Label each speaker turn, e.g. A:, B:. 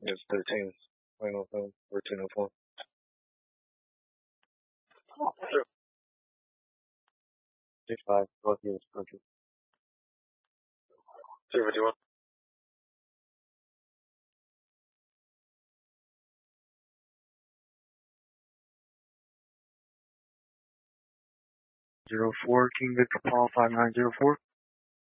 A: It's 13. Final 1404. Sure. 65. Both units perfect. 051. 04 King Victor Paul 5904.